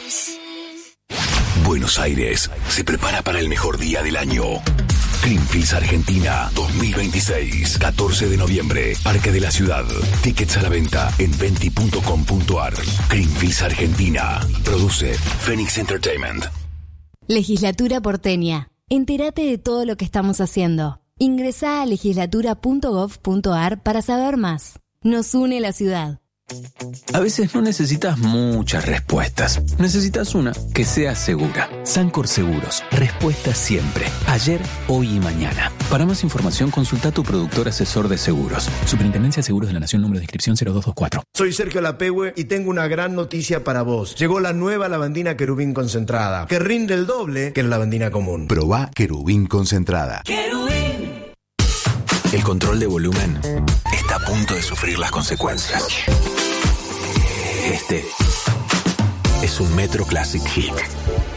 Buenos Aires se prepara para el mejor día del año. Greenfields Argentina 2026, 14 de noviembre, Parque de la Ciudad. Tickets a la venta en venti.com.ar. Greenfields Argentina. Produce Phoenix Entertainment. Legislatura porteña. Entérate de todo lo que estamos haciendo. Ingresá a legislatura.gov.ar para saber más. Nos une la ciudad. A veces no necesitas muchas respuestas. Necesitas una que sea segura. Sancor Seguros. Respuesta siempre. Ayer, hoy y mañana. Para más información, consulta a tu productor asesor de seguros. Superintendencia de Seguros de la Nación, número de inscripción 0224. Soy Sergio Lapehue y tengo una gran noticia para vos. Llegó la nueva lavandina Querubín concentrada, que rinde el doble que la lavandina común. Probá Querubín concentrada. ¡Querubín! El control de volumen está a punto de sufrir las consecuencias. Este es un Metro Classic Hit.